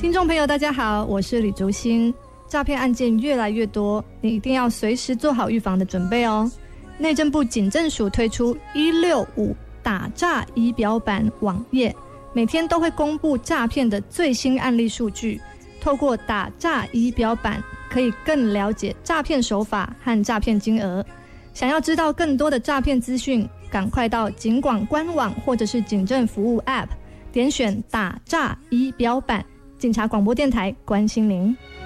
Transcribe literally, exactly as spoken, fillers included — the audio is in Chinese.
听众朋友大家好，我是李竹欣。诈骗案件越来越多，你一定要随时做好预防的准备哦。内政部警政署推出一六五打诈仪表板网页，每天都会公布诈骗的最新案例数据。透过打诈仪表板，可以更了解诈骗手法和诈骗金额。想要知道更多的诈骗资讯，赶快到警广官网或者是警政服务 App， 点选打诈仪表板。警察广播电台关心您。